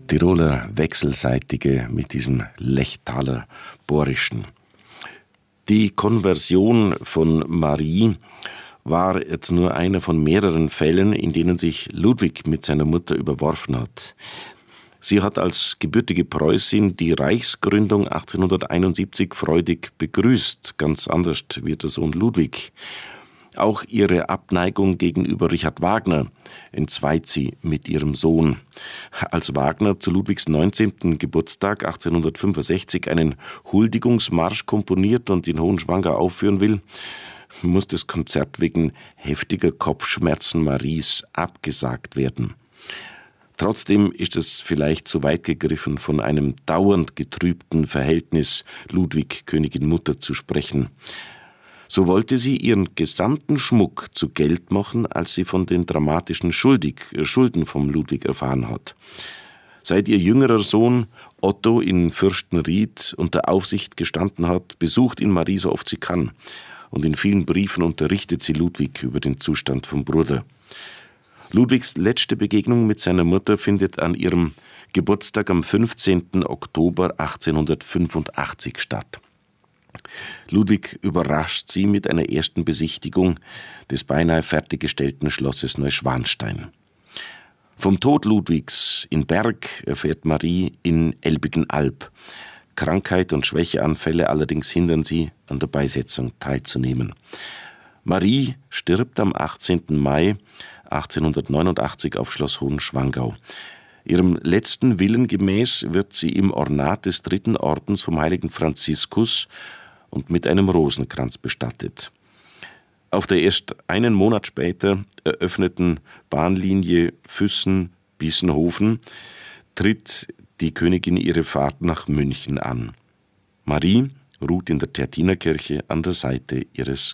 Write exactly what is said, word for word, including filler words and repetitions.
Tiroler Wechselseitige mit diesem Lechtaler Borischen. Die Konversion von Marie war jetzt nur einer von mehreren Fällen, in denen sich Ludwig mit seiner Mutter überworfen hat. Sie hat als gebürtige Preußin die Reichsgründung achtzehnhunderteinundsiebzig freudig begrüßt, ganz anders wie der Sohn Ludwig. Auch ihre Abneigung gegenüber Richard Wagner entzweit sie mit ihrem Sohn. Als Wagner zu Ludwigs neunzehnten Geburtstag achtzehnhundertfünfundsechzig einen Huldigungsmarsch komponiert und in Hohenschwangau aufführen will, muss das Konzert wegen heftiger Kopfschmerzen Maries abgesagt werden. Trotzdem ist es vielleicht zu weit gegriffen, von einem dauernd getrübten Verhältnis Ludwig-Königin-Mutter zu sprechen. So wollte sie ihren gesamten Schmuck zu Geld machen, als sie von den dramatischen Schuldig, Schulden vom Ludwig erfahren hat. Seit ihr jüngerer Sohn Otto in Fürstenried unter Aufsicht gestanden hat, besucht ihn Marie so oft sie kann. Und in vielen Briefen unterrichtet sie Ludwig über den Zustand vom Bruder. Ludwigs letzte Begegnung mit seiner Mutter findet an ihrem Geburtstag am fünfzehnten Oktober achtzehnhundertfünfundachtzig statt. Ludwig überrascht sie mit einer ersten Besichtigung des beinahe fertiggestellten Schlosses Neuschwanstein. Vom Tod Ludwigs in Berg erfährt Marie in Elbigen-Alb. Krankheit und Schwächeanfälle allerdings hindern sie, an der Beisetzung teilzunehmen. Marie stirbt am achtzehnten Mai achtzehnhundertneunundachtzig auf Schloss Hohenschwangau. Ihrem letzten Willen gemäß wird sie im Ornat des dritten Ordens vom heiligen Franziskus und mit einem Rosenkranz bestattet. Auf der erst einen Monat später eröffneten Bahnlinie Füssen-Biesenhofen tritt die Königin ihre Fahrt nach München an. Marie ruht in der Tertinerkirche an der Seite ihres